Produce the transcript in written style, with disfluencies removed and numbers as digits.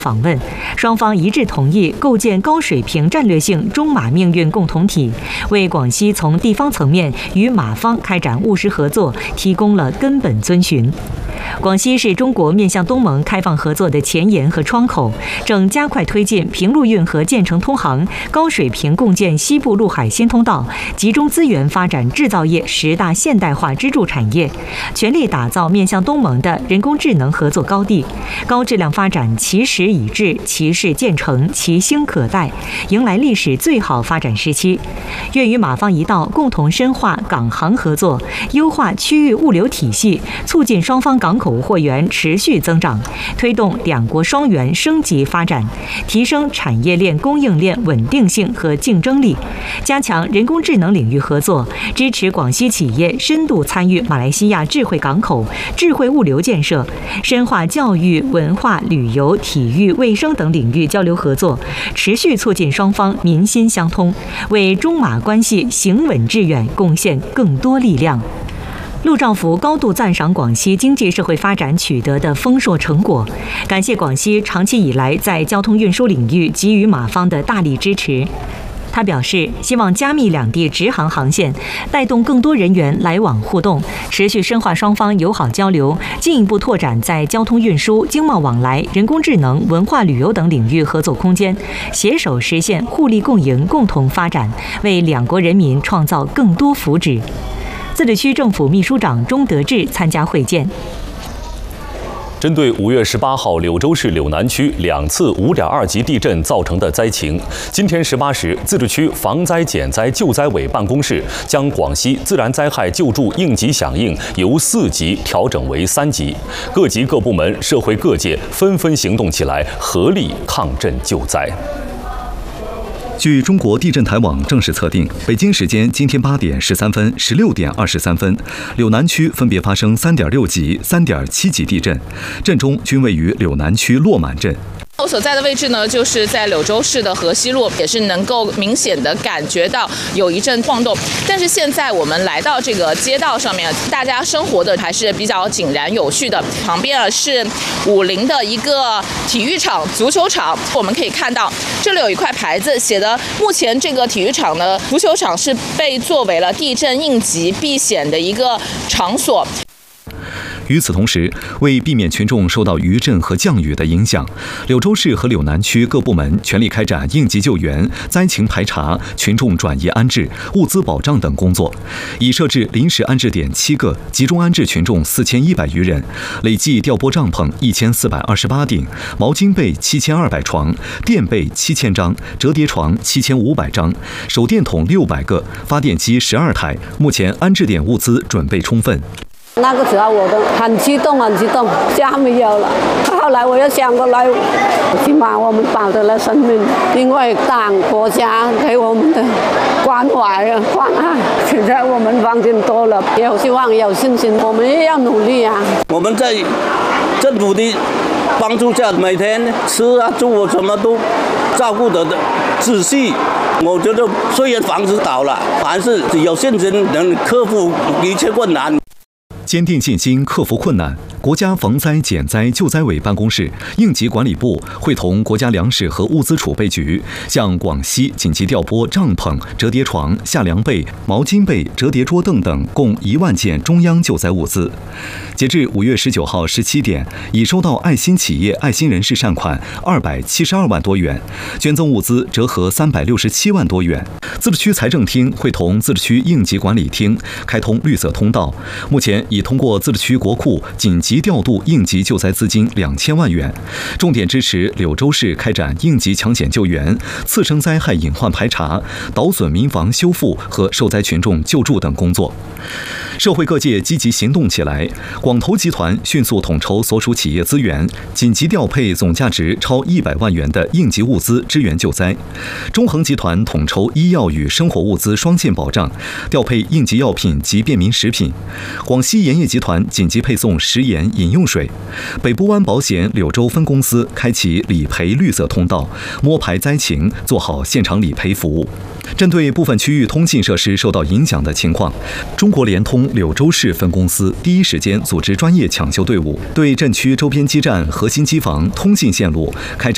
访问，双方一致同意构建高水平战略性中马命运共同体，为广西从地方层面与马方开展务实合作提供了根本遵循。广西是中国面向东盟开放合作的前沿和窗口，正加快推进平陆运河建成通航、高水平共建西部陆海新通道，集中资源发展制造业10大现代化支柱产业，全力打造面向东盟的人工智能合作高地，高质量发展其时已至，其势渐成，其兴可待，迎来历史最好发展时期。愿与马方一道，共同深化港航合作，优化区域物流体系，促进双方港口货源持续增长，推动两国双元升级发展，提升产业链供应链稳定性和竞争力，加强人工智能领域合作，支持广西企业深度参与马来西亚智慧港口、智慧物流建设，深化教育、文化、旅游、体育、卫生等领域交流合作，持续促进双方民心相通，为中马关系行稳致远贡献更多力量。陆兆福高度赞赏广西经济社会发展取得的丰硕成果，感谢广西长期以来在交通运输领域给予马方的大力支持。他表示，希望加密两地直航航线，带动更多人员来往互动，持续深化双方友好交流，进一步拓展在交通运输、经贸往来、人工智能、文化旅游等领域合作空间，携手实现互利共赢、共同发展，为两国人民创造更多福祉。自治区政府秘书长钟德志参加会见。 针对5月18号柳州市柳南区2次5.2级地震造成的灾情，今天18时，自治区防灾减灾救灾委办公室将广西自然灾害救助应急响应由4级调整为3级，各级各部门、社会各界纷纷行动起来，合力抗震救灾。 据中国地震台网正式测定，北京时间今天8点13分、16点23分，柳南区分别发生3.6级、3.7级地震，震中均位于柳南区落满镇。 我所在的位置呢，就是在柳州市的河西路，也是能够明显的感觉到有一阵晃动。但是现在我们来到这个街道上面，大家生活的还是比较井然有序的。旁边是武陵的一个体育场、足球场，我们可以看到这里有一块牌子，写的目前这个体育场呢，足球场是被作为了地震应急避险的一个场所。 与此同时，为避免群众受到余震和降雨的影响，柳州市和柳南区各部门全力开展应急救援、灾情排查、群众转移安置、物资保障等工作，已设置临时安置点7个，集中安置群众4100余人，累计调拨帐篷1428顶、毛巾被7200床、垫被7000张、折叠床7500张、手电筒600个、发电机12台。目前安置点物资准备充分。 那个时候我都很激动，家没有了。后来我又想过来，起码我们保得了生命，因为党国家给我们的关怀关爱，现在我们放心多了，有希望，有信心，我们也要努力啊。 我们在政府的帮助下，每天吃啊住啊什么都照顾得仔细。我觉得虽然房子倒了，还是有信心能克服一切困难。 坚定信心，克服困难。国家防灾减灾救灾委办公室、应急管理部会同国家粮食和物资储备局，向广西紧急调拨帐篷、折叠床、夏凉被、毛巾被、折叠桌凳等共1万件中央救灾物资。截至5月19号17点，已收到爱心企业、爱心人士善款272万多元，捐赠物资折合367万多元。自治区财政厅会同自治区应急管理厅开通绿色通道，目前已通过自治区国库紧急调度应急救灾资金2000万元，重点支持柳州市开展应急抢险救援、次生灾害隐患排查、倒损民房修复和受灾群众救助等工作。社会各界积极行动起来，广投集团迅速统筹所属企业资源，紧急调配总价值超100万元的应急物资支援救灾。中恒集团统筹医药与生活物资双线保障，调配应急药品及便民食品。广西盐业集团紧急配送食盐、饮用水。北部湾保险柳州分公司开启理赔绿色通道，摸排灾情，做好现场理赔服务。针对部分区域通信设施受到影响的情况，中国联通柳州市分公司第一时间组织专业抢修队伍，对镇区周边基站、核心机房、通信线路开展